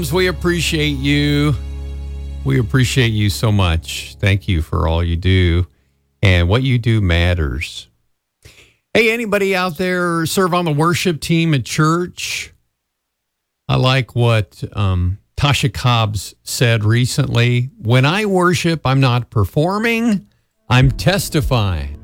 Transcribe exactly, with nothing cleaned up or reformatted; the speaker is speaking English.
We appreciate you. We appreciate you so much. Thank you for all you do. And what you do matters. Hey, anybody out there serve on the worship team at church? I like what um, Tasha Cobbs said recently. When I worship, I'm not performing, I'm testifying.